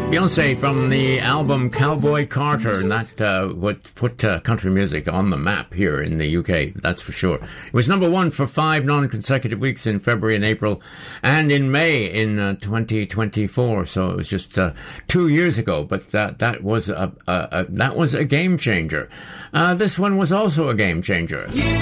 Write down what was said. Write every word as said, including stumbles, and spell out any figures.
Beyonce from the album Cowboy Carter, and that uh, would put uh, country music on the map here in the U K, that's for sure. It was number one for five non-consecutive weeks in February and April, and in May in uh, twenty twenty-four, so it was just uh, two years ago, but that, that, was a, a, a, that was a game changer. Uh, this one was also a game changer.